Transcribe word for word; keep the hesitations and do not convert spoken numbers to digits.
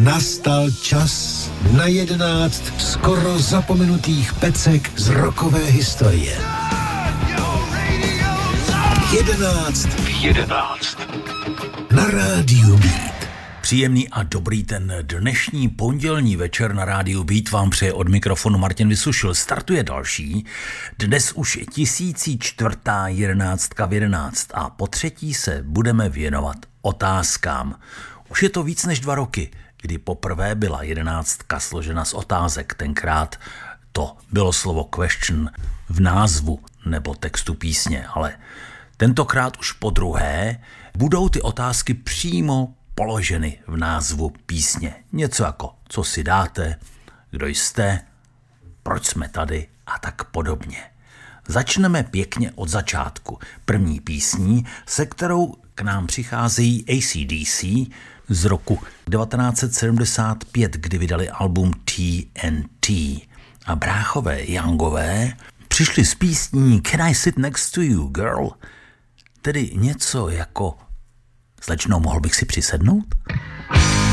Nastal čas na jedenáct skoro zapomenutých pecek z rockové historie. Jedenáct v jedenáct. Na rádiu Beat. Příjemný a dobrý ten dnešní pondělní večer na rádiu Beat vám přeje od mikrofonu Martin Vysušil. Startuje další, dnes už tisící čtvrtá jedenáctka v jedenáct a po třetí se budeme věnovat otázkám. Už je to víc než dva roky, kdy poprvé byla jedenáctka složena z otázek. Tenkrát to bylo slovo question v názvu nebo textu písně, ale tentokrát už po druhé budou ty otázky přímo položeny v názvu písně. Něco jako, co si dáte, kdo jste, proč jsme tady a tak podobně. Začneme pěkně od začátku. První písní, se kterou k nám přicházejí A C D C z roku devatenáct set sedmdesát pět, kdy vydali album T N T. A bráchové Youngové přišli s písní Can I Sit Next to You, Girl? Tedy něco jako slečno, mohl bych si přisednout?